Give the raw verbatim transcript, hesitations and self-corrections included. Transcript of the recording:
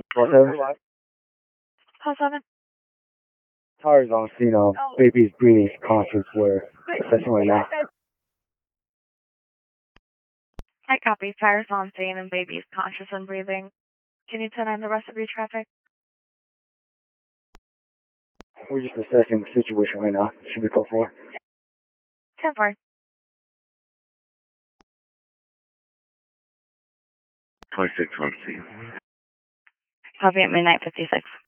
Plus seven. Plus seven. Tires on scene of Oh. baby's breathing conscious. We're assessing right now. I copy. Tires on scene and baby's conscious and breathing. Can you turn on the rest of your traffic? We're just assessing the situation right now. Should we go for? ten four. twenty-six on scene. Copy at midnight fifty-six.